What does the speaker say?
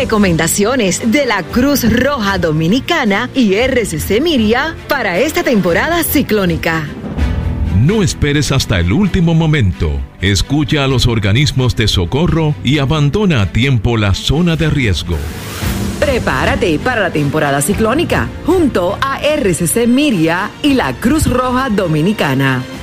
Recomendaciones de la Cruz Roja Dominicana y RCC Miria para esta temporada ciclónica. No esperes hasta el último momento. Escucha a los organismos de socorro y abandona a tiempo la zona de riesgo. Prepárate para la temporada ciclónica junto a RCC Miria y la Cruz Roja Dominicana.